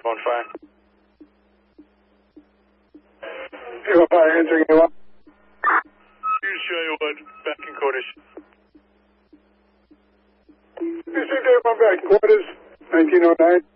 Dave on 5. Dave on 5, answering you up. Use show you what, back in quarters. You see Dave on back in quarters, 1909.